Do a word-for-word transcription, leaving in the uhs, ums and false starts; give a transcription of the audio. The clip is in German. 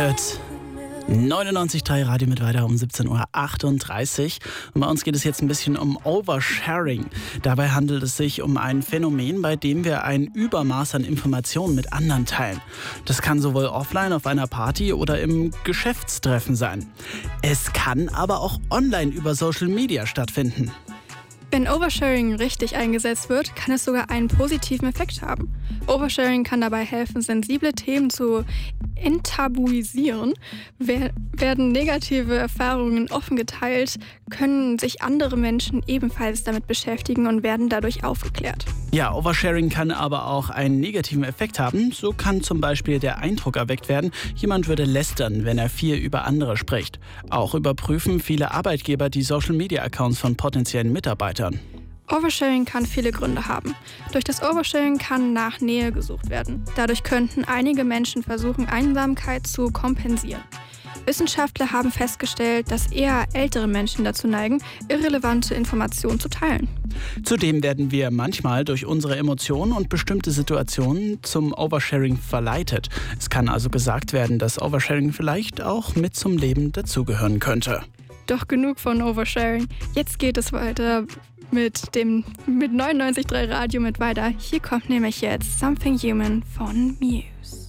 hört neunundneunzig Komma drei Radio mit weiter um siebzehn Uhr achtunddreißig. Und bei uns geht es jetzt ein bisschen um Oversharing. Dabei handelt es sich um ein Phänomen, bei dem wir ein Übermaß an Informationen mit anderen teilen. Das kann sowohl offline auf einer Party oder im Geschäftstreffen sein. Es kann aber auch online über Social Media stattfinden. Wenn Oversharing richtig eingesetzt wird, kann es sogar einen positiven Effekt haben. Oversharing kann dabei helfen, sensible Themen zu enttabuisieren. Werden negative Erfahrungen offen geteilt, können sich andere Menschen ebenfalls damit beschäftigen und werden dadurch aufgeklärt. Ja, Oversharing kann aber auch einen negativen Effekt haben. So kann zum Beispiel der Eindruck erweckt werden, jemand würde lästern, wenn er viel über andere spricht. Auch überprüfen viele Arbeitgeber die Social-Media-Accounts von potenziellen Mitarbeitern. Oversharing kann viele Gründe haben. Durch das Oversharing kann nach Nähe gesucht werden. Dadurch könnten einige Menschen versuchen, Einsamkeit zu kompensieren. Wissenschaftler haben festgestellt, dass eher ältere Menschen dazu neigen, irrelevante Informationen zu teilen. Zudem werden wir manchmal durch unsere Emotionen und bestimmte Situationen zum Oversharing verleitet. Es kann also gesagt werden, dass Oversharing vielleicht auch mit zum Leben dazugehören könnte. Doch genug von Oversharing. Jetzt geht es weiter mit dem mit neunundneunzig Komma drei Radio mit weiter. Hier kommt nämlich jetzt Something Human von Muse.